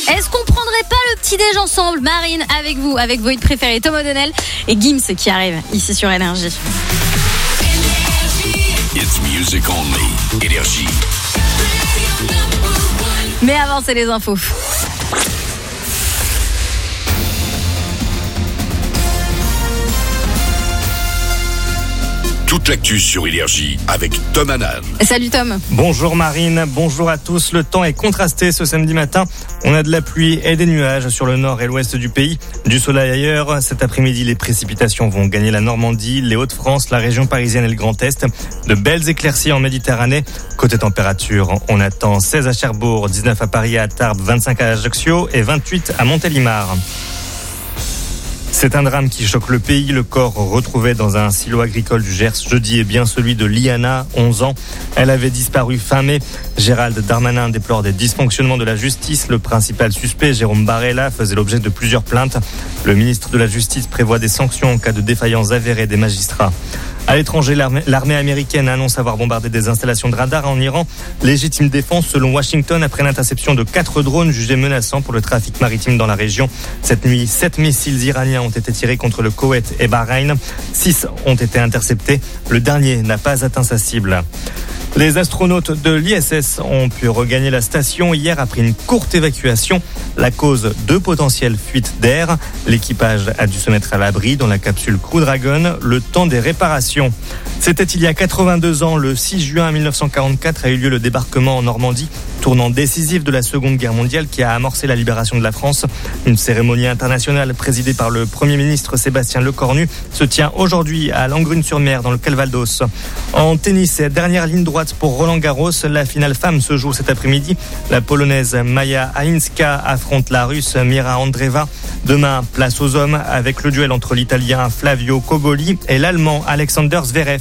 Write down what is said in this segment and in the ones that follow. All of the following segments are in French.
Est-ce qu'on prendrait pas le petit-déj ensemble, Marine, avec vous, avec vos hits préférés, Tom O'Donnell et Gims qui arrive ici sur Énergie. It's music only. Énergie. Mais avant, c'est les infos. Toute l'actu sur Énergie avec Tom Hanan. Salut Tom. Bonjour Marine, bonjour à tous. Le temps est contrasté ce samedi matin. On a de la pluie et des nuages sur le nord et l'ouest du pays. Du soleil ailleurs. Cet après-midi, les précipitations vont gagner la Normandie, les Hauts-de-France, la région parisienne et le Grand Est. De belles éclaircies en Méditerranée. Côté température, on attend 16 à Cherbourg, 19 à Paris et à Tarbes, 25 à Ajaccio et 28 à Montélimar. C'est un drame qui choque le pays. Le corps retrouvé dans un silo agricole du Gers jeudi est bien celui de Liana, 11 ans. Elle avait disparu fin mai. Gérald Darmanin déplore des dysfonctionnements de la justice. Le principal suspect, Jérôme Barella, faisait l'objet de plusieurs plaintes. Le ministre de la Justice prévoit des sanctions en cas de défaillance avérée des magistrats. À l'étranger, l'armée américaine annonce avoir bombardé des installations de radar en Iran. Légitime défense selon Washington après l'interception de 4 drones jugés menaçants pour le trafic maritime dans la région. Cette nuit, 7 missiles iraniens ont été tirés contre le Koweït et Bahreïn. 6 ont été interceptés. Le dernier n'a pas atteint sa cible. Les astronautes de l'ISS ont pu regagner la station hier après une courte évacuation. La cause, 2 potentielles fuites d'air. L'équipage a dû se mettre à l'abri dans la capsule Crew Dragon le temps des réparations. C'était il y a 82 ans, le 6 juin 1944 a eu lieu le débarquement en Normandie, tournant décisif de la Seconde Guerre mondiale qui a amorcé la libération de la France. Une cérémonie internationale présidée par le Premier ministre Sébastien Lecornu se tient aujourd'hui à Langrune-sur-Mer dans le Calvados. En tennis, dernière ligne droite pour Roland Garros, la finale femme se joue cet après-midi. La Polonaise Maja Hańska affronte la Russe Mira Andreeva. Demain, place aux hommes avec le duel entre l'Italien Flavio Cogoli et l'Allemand Alexander Zverev.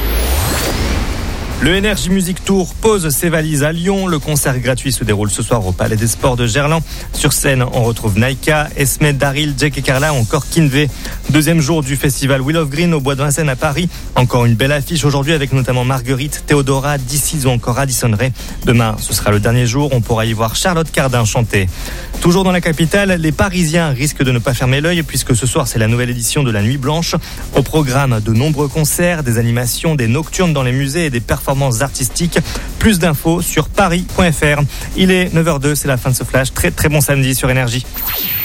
Le Energy Music Tour pose ses valises à Lyon. Le concert gratuit se déroule ce soir au Palais des Sports de Gerland. Sur scène, on retrouve Naïka, Esme, Daryl, Jake et Carla ou encore Kinvey. Deuxième jour du festival Wheel of Green au Bois de Vincennes à Paris. Encore une belle affiche aujourd'hui avec notamment Marguerite, Théodora, DC's ou encore Addison Rae. Demain, ce sera le dernier jour. On pourra y voir Charlotte Cardin chanter. Toujours dans la capitale, les Parisiens risquent de ne pas fermer l'œil puisque ce soir, c'est la nouvelle édition de la Nuit Blanche. Au programme, de nombreux concerts, des animations, des nocturnes dans les musées et des performances artistiques. Plus d'infos sur paris.fr. Il est 9h02, c'est la fin de ce flash. Très très bon samedi sur Énergie.